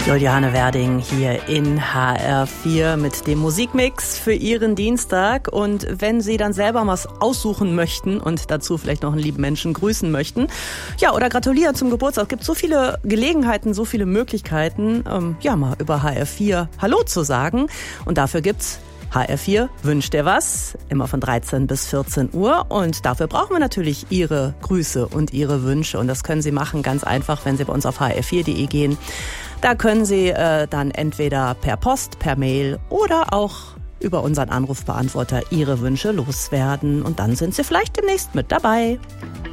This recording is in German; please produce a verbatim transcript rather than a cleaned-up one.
Juliane Werding hier in H R vier mit dem Musikmix für Ihren Dienstag. Und wenn Sie dann selber was aussuchen möchten und dazu vielleicht noch einen lieben Menschen grüßen möchten, ja, oder gratulieren zum Geburtstag, es gibt so viele Gelegenheiten, so viele Möglichkeiten, ähm, ja, mal über H R vier Hallo zu sagen. Und dafür gibt's H R vier wünscht dir was, immer von dreizehn bis vierzehn Uhr. Und dafür brauchen wir natürlich Ihre Grüße und Ihre Wünsche. Und das können Sie machen ganz einfach, wenn Sie bei uns auf h r vier punkt d e gehen. Da können Sie äh, dann entweder per Post, per Mail oder auch über unseren Anrufbeantworter Ihre Wünsche loswerden. Und dann sind Sie vielleicht demnächst mit dabei.